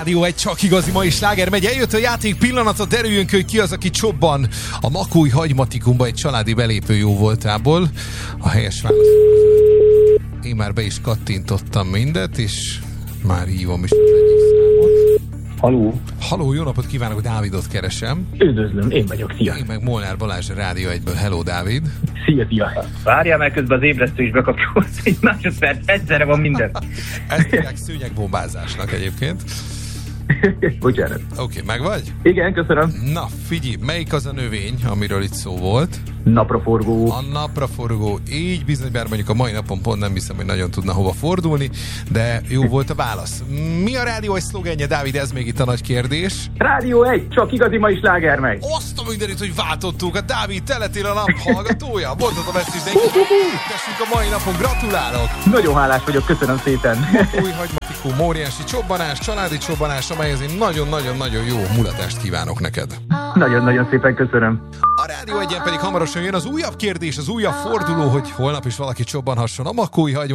Rádió egy csak igazi mai sláger megy. Eljött a játék pillanata, derüljön, hogy ki az, aki csobban a Makói Hagymatikumba egy családi belépő jó voltából. A helyes válasz. Én már be is kattintottam mindet, és már hívom is az egyik számot. Haló. Haló, jó napot kívánok, Dávidot keresem. Üdvözlöm, én vagyok, szia. Én meg Molnár Balázs, a Rádió 1-ből. Hello, Dávid. Szia. Várjál, mert közben az ébresztő is bekapcsolsz, egy másodperc, egyszerre van minden. Ezt hívják szőnyegbombázásnak egyébként. Bocsánat. Oké, meg vagy? Igen, köszönöm. Na, figyelj, melyik az a növény, amiről itt szó volt? Napraforgó. A napraforgó, így bizony, bár mondjuk a mai napon pont nem hiszem, hogy nagyon tudna hova fordulni, de jó volt a válasz. Mi a Rádió egy szlogenje, Dávid, ez még itt a nagy kérdés. Rádió 1, csak igazi mai sláger megy. Azt a mindenit, hogy váltottuk, a Dávid, te lettél a nap hallgatója, mondhatom ezt is, de tessünk a mai napon, gratulálok! Nagyon hálás vagyok, köszönöm szépen. Új Hagymatikum, óriási csobbanás, családi csobbanás, amelyhez én nagyon-nagyon-nagyon jó mulatást kívánok neked. Nagyon-nagyon szépen köszönöm. A Rádió 1-en pedig hamarosan jön az újabb kérdés, az újabb forduló, hogy holnap is valaki csobbanhasson a Makói Hagyma